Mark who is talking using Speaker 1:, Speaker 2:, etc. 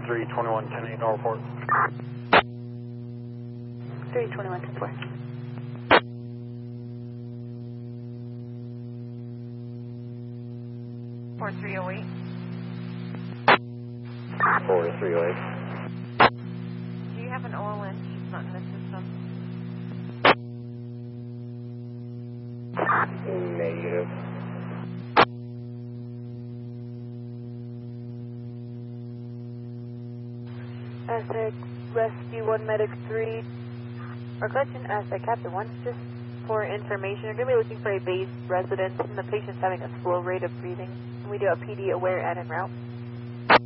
Speaker 1: 321, 10-8, no report.
Speaker 2: 321, 10-4.
Speaker 3: Port 308.
Speaker 4: 4308.
Speaker 3: Do you have an OLN? He's not in the system.
Speaker 4: Negative.
Speaker 2: Aztec Rescue 1 Medic 3, or correction, Aztec Captain 1, just for information, you're going to be looking for a base resident and the patient's having a slow rate of breathing. We do a PD aware and en route.